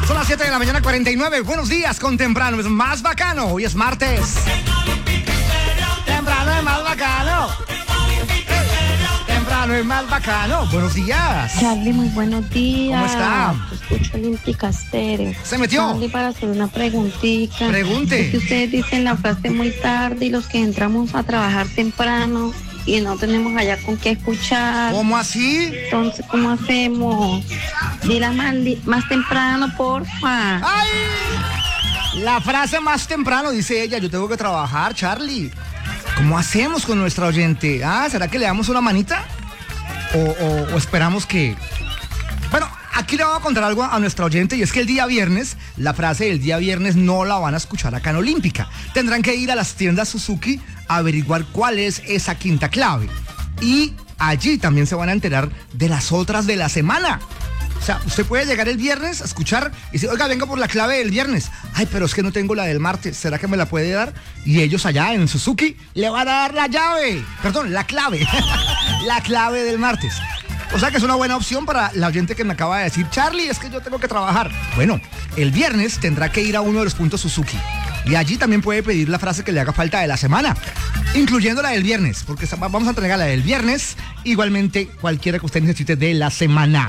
Son las 7 de la mañana, 49. Buenos días con Temprano. Es más bacano. Hoy es martes. Temprano es más bacano. Temprano es más bacano. Buenos días. Charlie, muy buenos días. ¿Cómo está? Escucho Olímpica Estéreo. ¿Se metió? Charlie, para hacer una preguntita. Pregunte. Es que ustedes dicen la frase muy tarde y los que entramos a trabajar temprano y no tenemos allá con qué escuchar. ¿Cómo así? Entonces, ¿cómo hacemos? Dila más temprano, porfa. ¡Ay! La frase más temprano, dice ella, yo tengo que trabajar, Charlie. ¿Cómo hacemos con nuestra oyente? ¿Será que le damos una manita? ¿O esperamos que...? Bueno, aquí le voy a contar algo a nuestra oyente y es que el día viernes, la frase del día viernes no la van a escuchar acá en Olímpica. Tendrán que ir a las tiendas Suzuki a averiguar cuál es esa quinta clave. Y allí también se van a enterar de las otras de la semana. O sea, usted puede llegar el viernes a escuchar y decir, oiga, venga por la clave del viernes. Ay, pero es que no tengo la del martes, ¿será que me la puede dar? Y ellos allá en Suzuki le van a dar la llave, perdón, la clave, la clave del martes. O sea que es una buena opción para la oyente que me acaba de decir, Charlie, es que yo tengo que trabajar. Bueno, el viernes tendrá que ir a uno de los puntos Suzuki. Y allí también puede pedir la frase que le haga falta de la semana, incluyendo la del viernes, porque vamos a entregar la del viernes, igualmente cualquiera que usted necesite de la semana.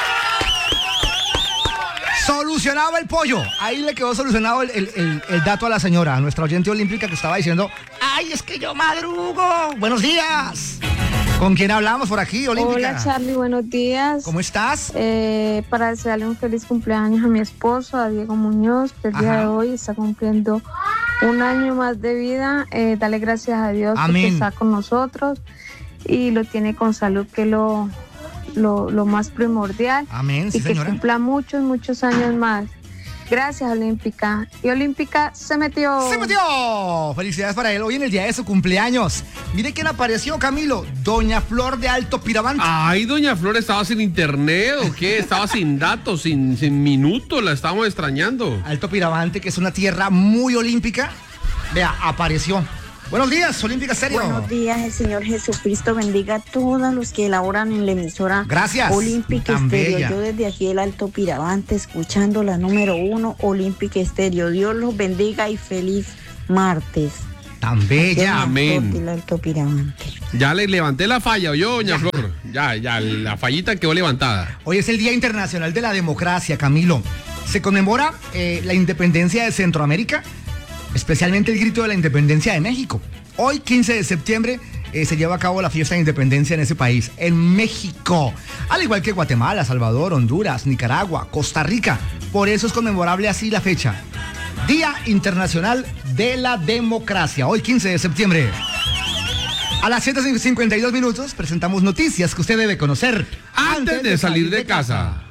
Solucionado el pollo. Ahí le quedó solucionado el dato a la señora, a nuestra oyente olímpica que estaba diciendo, ay, es que yo madrugo. Buenos días. ¿Con quién hablamos por aquí, Olímpica? Hola, Charlie, buenos días. ¿Cómo estás? Para desearle un feliz cumpleaños a mi esposo, a Diego Muñoz, que el día de hoy está cumpliendo un año más de vida. Dale gracias a Dios. Amén. Porque está con nosotros y lo tiene con salud, que es lo más primordial. Amén, sí, y que señora. cumpla muchos años más. Gracias, Olímpica. Y Olímpica se metió. ¡Se metió! Felicidades para él hoy en el día de su cumpleaños. Mire quién apareció, Camilo. Doña Flor de Alto Piravante. Ay, doña Flor, ¿estaba sin internet o qué? ¿Estaba sin datos, sin minutos? La estábamos extrañando. Alto Piravante, que es una tierra muy olímpica. Vea, apareció. Buenos días, Olímpica Estéreo. Buenos días, el Señor Jesucristo bendiga a todos los que elaboran en la emisora. Gracias. Olímpica Estéreo. Yo desde aquí el Alto Piravante, escuchando la número 1, Olímpica Estéreo. Dios los bendiga y feliz martes. Tan bella. Amén. Del Alto Piravante. Ya le levanté la falla, ¿oyó, doña Flor? Ya, la fallita quedó levantada. Hoy es el Día Internacional de la Democracia, Camilo. Se conmemora la independencia de Centroamérica, especialmente el grito de la independencia de México. Hoy, 15 de septiembre, se lleva a cabo la fiesta de independencia en ese país, en México. Al igual que Guatemala, Salvador, Honduras, Nicaragua, Costa Rica. Por eso es conmemorable así la fecha. Día Internacional de la Democracia. Hoy, 15 de septiembre. A las 7:52 presentamos noticias que usted debe conocer Antes de salir de casa.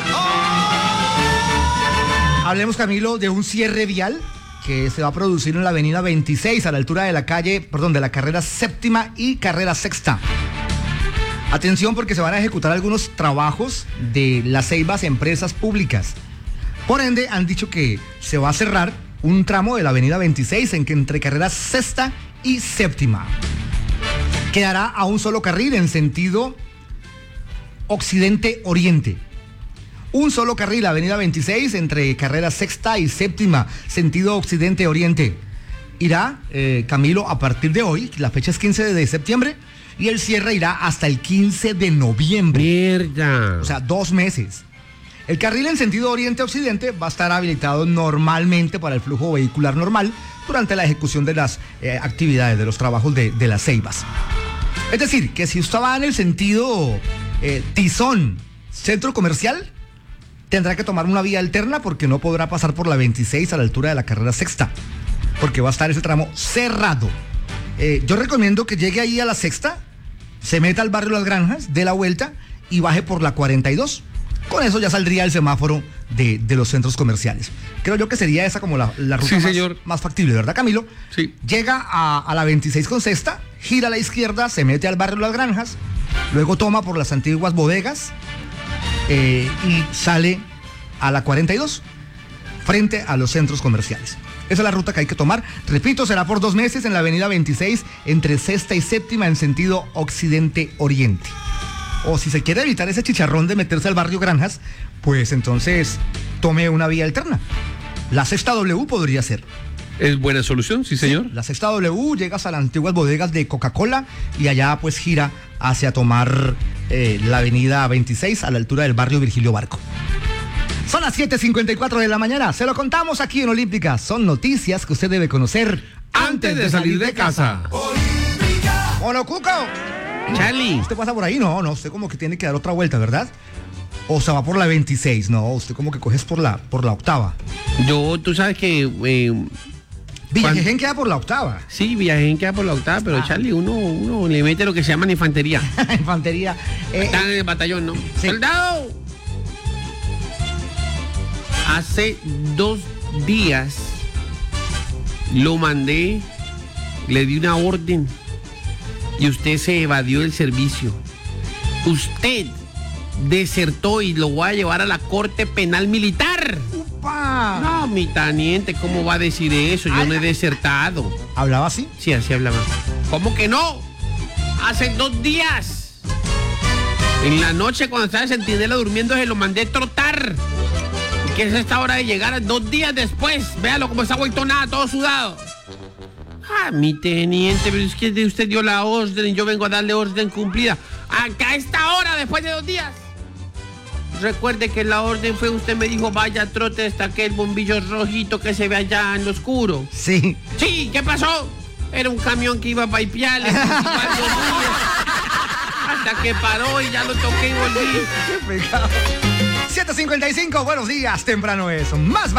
Hablemos, Camilo, de un cierre vial que se va a producir en la avenida 26 a la altura de la de la carrera séptima y carrera sexta. Atención porque se van a ejecutar algunos trabajos de las Ceibas Empresas Públicas. Por ende, han dicho que se va a cerrar un tramo de la avenida 26 entre carrera sexta y séptima. Quedará a un solo carril en sentido occidente-oriente. Un solo carril, avenida 26, entre carrera sexta y séptima, sentido occidente-oriente. Irá, Camilo, a partir de hoy, la fecha es 15 de septiembre, y el cierre irá hasta el 15 de noviembre. ¡Mierda! O sea, 2 meses. El carril en sentido oriente-occidente va a estar habilitado normalmente para el flujo vehicular normal durante la ejecución de las actividades, de los trabajos de las Ceibas. Es decir, que si usted va en el sentido Tizón, centro comercial, tendrá que tomar una vía alterna porque no podrá pasar por la 26 a la altura de la carrera sexta, porque va a estar ese tramo cerrado. Yo recomiendo que llegue ahí a la sexta, se meta al barrio Las Granjas, dé la vuelta y baje por la 42. Con eso ya saldría el semáforo de los centros comerciales. Creo yo que sería esa como la ruta más factible, ¿verdad, Camilo? Sí. Llega a la 26 con sexta, gira a la izquierda, se mete al barrio Las Granjas, luego toma por las antiguas bodegas, y sale a la 42 frente a los centros comerciales. Esa es la ruta que hay que tomar. Repito, será por 2 meses en la avenida 26 entre sexta y séptima en sentido occidente-oriente. O si se quiere evitar ese chicharrón de meterse al barrio Granjas, pues entonces tome una vía alterna. La Sexta W podría ser. Es buena solución, sí, señor. Sí, la Sexta W, llegas a las antiguas bodegas de Coca-Cola y allá pues gira hacia tomar la avenida 26 a la altura del barrio Virgilio Barco. Son las 7:54 de la mañana, se lo contamos aquí en Olímpica. Son noticias que usted debe conocer antes de salir de casa. ¡Monocuco! Charlie. ¿Usted pasa por ahí? No, usted como que tiene que dar otra vuelta, ¿verdad? O se va por la 26, no, usted como que coges por la octava. Tú sabes que... Villajején queda por la octava. Sí, Villajején queda por la octava, pero Charlie, uno le mete lo que se llama la infantería. Infantería. Están en el batallón, ¿no? Sí. ¡Soldado! Hace 2 días lo mandé, le di una orden y usted se evadió del servicio. Usted desertó y lo voy a llevar a la Corte Penal Militar. ¡Upa! No, mi teniente, ¿cómo va a decir eso? Yo no he desertado. ¿Hablaba así? Sí, así hablaba. ¿Cómo que no? Hace 2 días. En la noche cuando estaba en Centinela durmiendo se lo mandé trotar. ¿Qué es esta hora de llegar 2 días después? Véalo como está vuelto nada, todo sudado. Mi teniente, pero es que usted dio la orden y yo vengo a darle orden cumplida. Acá a esta hora, después de 2 días. Recuerde que la orden fue, usted me dijo, vaya, trote hasta aquel bombillo rojito que se ve allá en lo oscuro. Sí. Sí, ¿qué pasó? Era un camión que iba a Paipiales. Hasta que paró y ya lo toqué y volví. Qué pecado. 7:55, buenos días, temprano es más